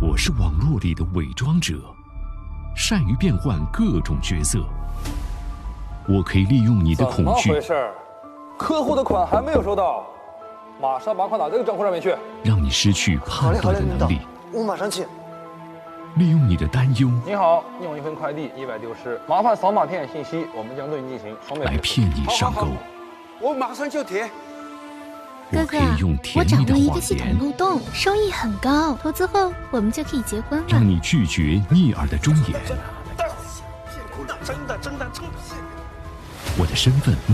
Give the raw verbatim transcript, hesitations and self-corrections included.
我是网络里的伪装者，善于变换各种角色。我可以利用你的恐惧。 怎么回事？客户的款还没有收到，马上把款打这个账户上面去。 让你失去判断的能力。 我马上去。 利用你的担忧。 你好，你有一份快递意外丢失，麻烦扫码填写信息，我们将对你进行双倍来骗你上钩。 我马上就填。 我可以用甜蜜的我掌握一谎个系统言， 漏洞，收益很高，投资后我们就可以结婚了。 让你拒绝逆耳的忠言。 真的真的真的真的。 我的身份